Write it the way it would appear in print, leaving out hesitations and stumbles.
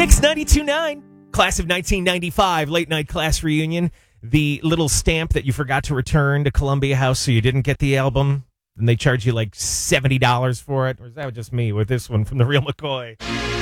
Mix 92.9, class of 1995, late night class reunion. The little stamp that you forgot to return to Columbia House so you didn't get the album, and they charge you like $70 for it. Or is that just me with this one from The Real McCoy?